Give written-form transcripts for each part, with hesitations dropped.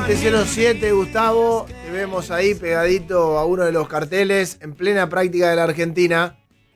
707, Gustavo, te vemos ahí pegadito a uno de los carteles en plena práctica de la Argentina.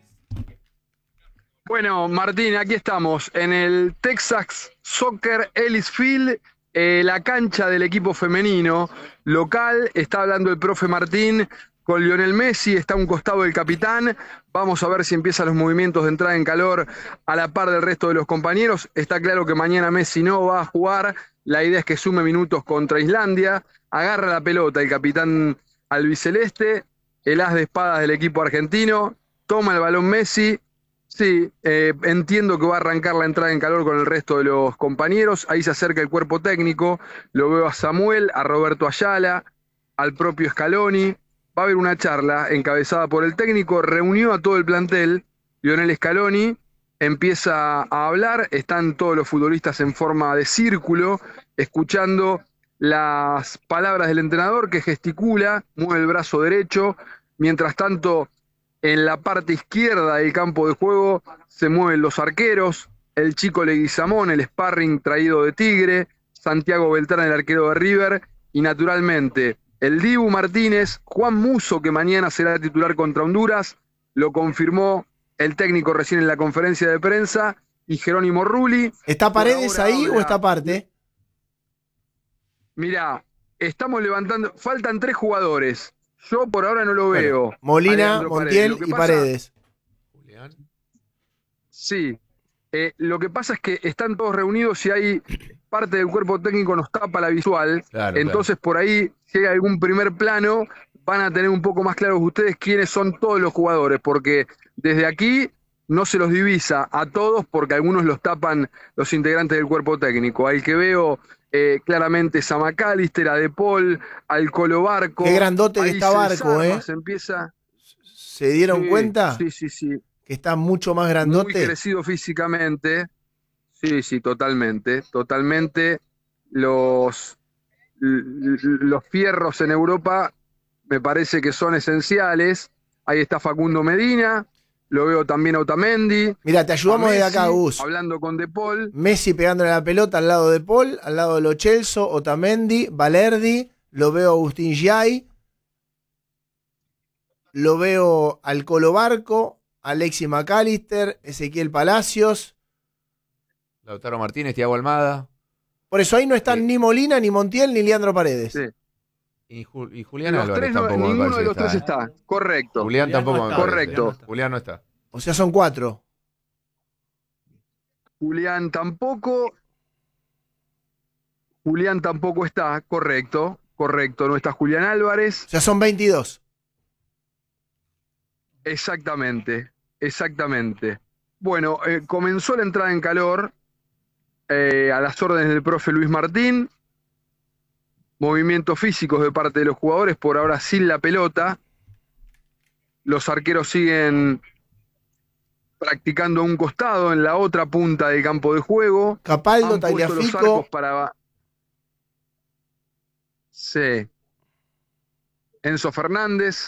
Bueno, Martín, aquí estamos en el Texas Soccer Ellis Field, la cancha del equipo femenino local. Está hablando el profe Martín con Lionel Messi, está a un costado del capitán. Vamos a ver si empiezan los movimientos de entrada en calor a la par del resto de los compañeros. Está claro que mañana Messi no va a jugar. La idea es que sume minutos contra Islandia. Agarra la pelota el capitán albiceleste, el as de espadas del equipo argentino. Toma el balón Messi. Sí, entiendo que va a arrancar la entrada en calor con el resto de los compañeros. Ahí se acerca el cuerpo técnico. Lo veo a Samuel, a Roberto Ayala, al propio Scaloni. Va a haber una charla encabezada por el técnico. Reunió a todo el plantel. Lionel Scaloni empieza a hablar. Están todos los futbolistas en forma de círculo, escuchando las palabras del entrenador, que gesticula, mueve el brazo derecho. Mientras tanto, en la parte izquierda del campo de juego se mueven los arqueros, el chico Leguizamón, el sparring traído de Tigre, Santiago Beltrán, el arquero de River, y naturalmente el Dibu Martínez, Juan Musso, que mañana será titular contra Honduras, lo confirmó el técnico recién en la conferencia de prensa, y Jerónimo Rulli. ¿Está Paredes ahí o está aparte? Mirá, estamos levantando, faltan 3 jugadores. Yo por ahora no lo veo. Molina, Montiel y Paredes. Julián. Sí. Lo que pasa es que están todos reunidos y hay parte del cuerpo técnico nos tapa la visual. Claro, entonces, por ahí, si hay algún primer plano, van a tener un poco más claros ustedes quiénes son todos los jugadores, porque desde aquí no se los divisa a todos, porque algunos los tapan los integrantes del cuerpo técnico. Al que veo claramente es a McAllister, a De Paul, al Colo Barco. Qué grandote que está Barco, Se empieza... ¿Se dieron cuenta? Sí. Que está mucho más grandote. Muy crecido físicamente. Sí, totalmente. Los fierros en Europa me parece que son esenciales. Ahí está Facundo Medina, lo veo también a Otamendi. Mira, te ayudamos desde acá, Gus. Hablando con De Paul. Messi pegándole la pelota al lado de Paul, al lado de Lo Celso, Otamendi, Valerdi, lo veo a Agustín Giai, lo veo al Colo Barco, Alexis McAllister, Ezequiel Palacios, Lautaro Martínez, Thiago Almada. Por eso ahí no están ni Molina, ni Montiel, ni Leandro Paredes. Sí. Y Julián Álvarez tampoco. Ninguno de los tres está. Correcto. Julián tampoco. No correcto. Julián no está. O sea, son 4. Julián tampoco está. Correcto. No está Julián Álvarez. O sea, son 22. Exactamente. Bueno, comenzó la entrada en calor a las órdenes del profe Luis Martín. Movimientos físicos de parte de los jugadores, por ahora sin la pelota. Los arqueros siguen practicando a un costado, en la otra punta del campo de juego. Capaldo, Tagliafico. Sí. Enzo Fernández.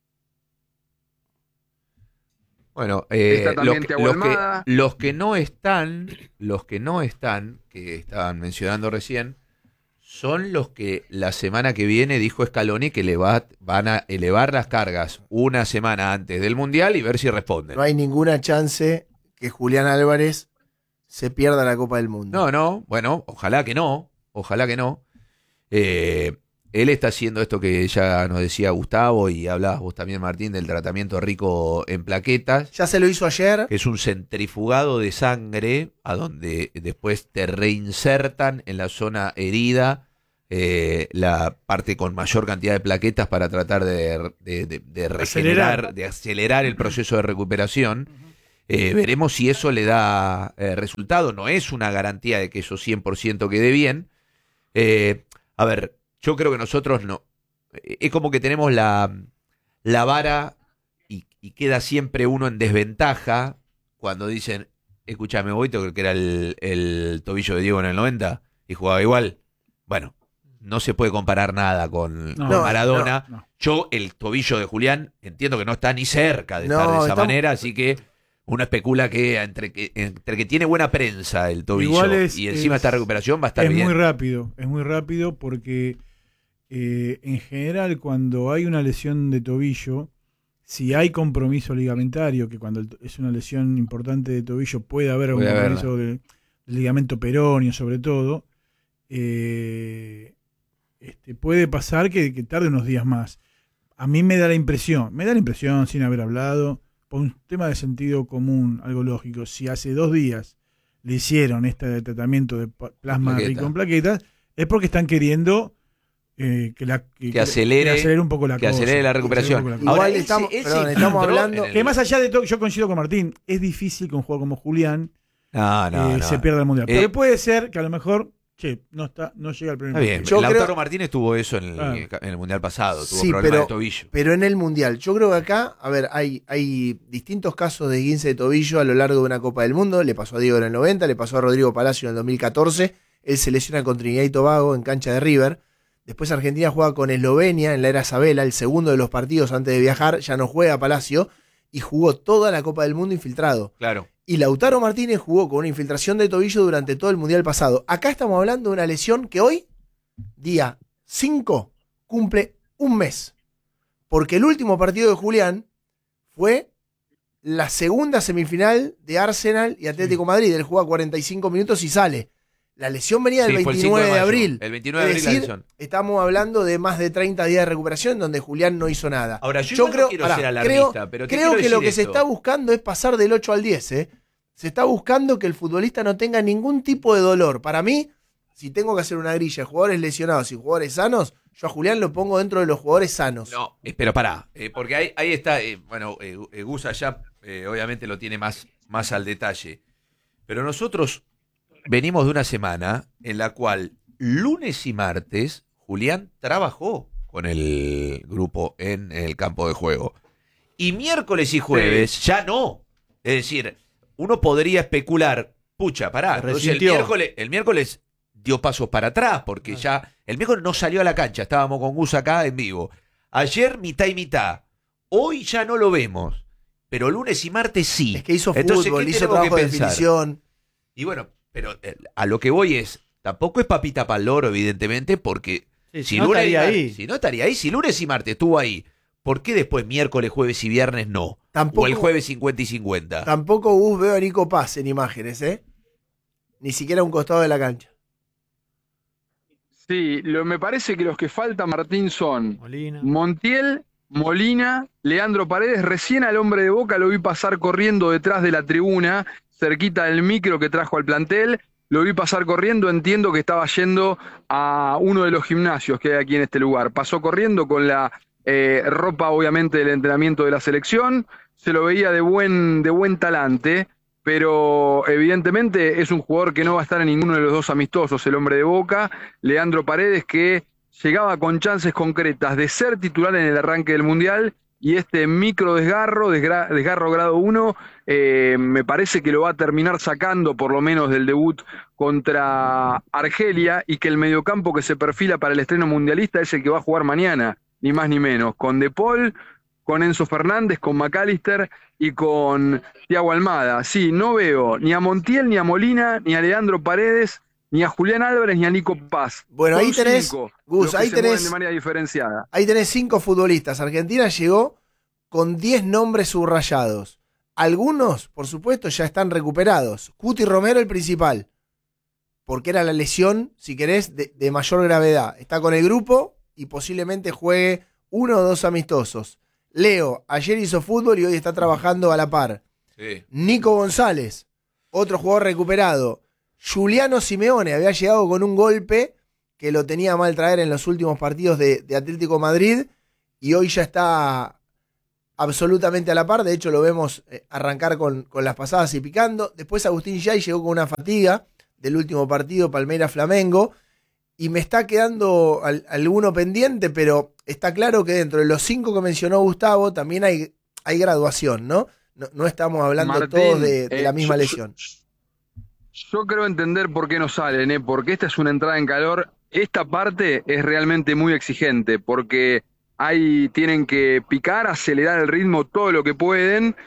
Bueno, los que no están, que estaban mencionando recién, son los que la semana que viene dijo Scaloni que van a elevar las cargas una semana antes del Mundial y ver si responden. No hay ninguna chance que Julián Álvarez se pierda la Copa del Mundo. No, bueno, ojalá que no. Él está haciendo esto que ya nos decía Gustavo y hablabas vos también, Martín, del tratamiento rico en plaquetas. Ya se lo hizo ayer. Que es un centrifugado de sangre a donde después te reinsertan en la zona herida la parte con mayor cantidad de plaquetas para tratar de regenerar, de acelerar el proceso de recuperación. Veremos si eso le da resultado. No es una garantía de que eso 100% quede bien. A ver, yo creo que nosotros no. Es como que tenemos la vara y queda siempre uno en desventaja cuando dicen, escúchame, vos que era el tobillo de Diego en el 90 y jugaba igual. Bueno, no se puede comparar nada con Maradona. No. Yo, el tobillo de Julián, entiendo que no está ni cerca de estar de esa manera, así que uno especula que entre que tiene buena prensa el tobillo y encima esta recuperación va a estar bien. Es muy rápido porque en general, cuando hay una lesión de tobillo, si hay compromiso ligamentario, que cuando es una lesión importante de tobillo puede haber un compromiso del ligamento peroneo sobre todo, puede pasar que tarde unos días más. A mí me da la impresión sin haber hablado, por un tema de sentido común, algo lógico, si hace 2 días le hicieron este tratamiento de plasma rico en plaquetas, es porque están queriendo que acelere un poco la cosa. Que acelere la recuperación. Igual estamos hablando... Que más allá de todo, yo coincido con Martín, es difícil que un jugador como Julián se pierda el Mundial. Pero puede ser que a lo mejor no llega al primer Mundial. Lautaro Martínez tuvo eso en el Mundial pasado, tuvo problemas de tobillo. Pero en el Mundial, yo creo que acá, a ver, hay distintos casos de esguince de tobillo a lo largo de una Copa del Mundo. Le pasó a Diego en el 90, le pasó a Rodrigo Palacio en el 2014. Él se lesiona con Trinidad y Tobago en cancha de River. Después Argentina juega con Eslovenia en la era Sabela, el segundo de los partidos antes de viajar. Ya no juega Palacio y jugó toda la Copa del Mundo infiltrado. Claro. Y Lautaro Martínez jugó con una infiltración de tobillo durante todo el Mundial pasado. Acá estamos hablando de una lesión que hoy, día 5, cumple un mes. Porque el último partido de Julián fue la segunda semifinal de Arsenal y Atlético Madrid. Él juega 45 minutos y sale. La lesión venía del 29 de abril. El 29 de abril la lesión. Estamos hablando de más de 30 días de recuperación donde Julián no hizo nada. Ahora, yo creo, no quiero ser alarmista, pero creo que lo que se está buscando es pasar del 8 al 10. Se está buscando que el futbolista no tenga ningún tipo de dolor. Para mí, si tengo que hacer una grilla de jugadores lesionados y jugadores sanos, yo a Julián lo pongo dentro de los jugadores sanos. No, pero pará, porque ahí está, Gus allá obviamente lo tiene más al detalle. Pero nosotros venimos de una semana en la cual lunes y martes Julián trabajó con el grupo en el campo de juego. Y miércoles y jueves ya no. Es decir, uno podría especular, pucha, pará, entonces el miércoles dio pasos para atrás, porque ya el miércoles no salió a la cancha, estábamos con Gus acá en vivo. Ayer mitad y mitad, hoy ya no lo vemos, pero lunes y martes sí. Es que hizo fútbol, hizo trabajo de definición. Y bueno, pero a lo que voy es, tampoco es papita pa'l loro, evidentemente, porque si no estaría ahí, si lunes y martes estuvo ahí, ¿por qué después miércoles, jueves y viernes no? Tampoco, o el jueves 50 y 50. Tampoco veo a Nico Paz en imágenes, ni siquiera a un costado de la cancha. Sí, me parece que los que faltan, Martín, son Montiel, Molina, Leandro Paredes. Recién al hombre de Boca lo vi pasar corriendo detrás de la tribuna, cerquita del micro que trajo al plantel. Lo vi pasar corriendo, entiendo que estaba yendo a uno de los gimnasios que hay aquí en este lugar. Pasó corriendo con la ropa, obviamente, del entrenamiento de la selección. Se lo veía de buen talante, pero evidentemente es un jugador que no va a estar en ninguno de los dos amistosos, el hombre de Boca. Leandro Paredes, que llegaba con chances concretas de ser titular en el arranque del Mundial, y este micro desgarro grado 1, me parece que lo va a terminar sacando por lo menos del debut contra Argelia, y que el mediocampo que se perfila para el estreno mundialista es el que va a jugar mañana, ni más ni menos, con De Paul, con Enzo Fernández, con McAllister y con Thiago Almada. Sí, no veo ni a Montiel, ni a Molina, ni a Leandro Paredes, ni a Julián Álvarez, ni a Nico Paz. Bueno, ahí tenés, Gus, ahí tenés, de manera diferenciada. Ahí tenés 5 futbolistas. Argentina llegó con 10 nombres subrayados. Algunos, por supuesto, ya están recuperados. Cuti Romero, el principal, porque era la lesión, si querés, de mayor gravedad. Está con el grupo y posiblemente juegue 1 o 2 amistosos. Leo, ayer hizo fútbol y hoy está trabajando a la par. Sí. Nico González, otro jugador recuperado. Giuliano Simeone había llegado con un golpe que lo tenía mal traer en los últimos partidos de Atlético Madrid y hoy ya está absolutamente a la par. De hecho lo vemos arrancar con las pasadas y picando. Después Agustín Yay llegó con una fatiga del último partido Palmeiras-Flamengo y me está quedando alguno pendiente, pero está claro que dentro de los 5 que mencionó Gustavo también hay graduación, ¿no? No estamos hablando, Martín, todos de la misma lesión. Yo creo entender por qué no salen, porque esta es una entrada en calor. Esta parte es realmente muy exigente, porque ahí tienen que picar, acelerar el ritmo todo lo que pueden,